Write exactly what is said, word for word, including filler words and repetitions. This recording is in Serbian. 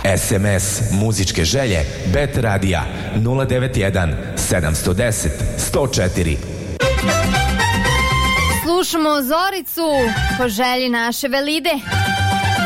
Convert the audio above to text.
S M S muzičke želje Bet Radija nula devet jedan sedam jedan nula sto četiri. Slušamo Zoricu po želji naše Velide.